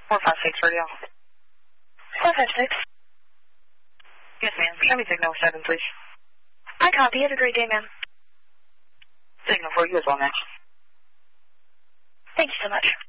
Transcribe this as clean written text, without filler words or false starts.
456 radio. 456. Yes, ma'am. Show me signal 7, please. I copy. Have a great day, ma'am. Signal for you as well, ma'am. Thank you so much.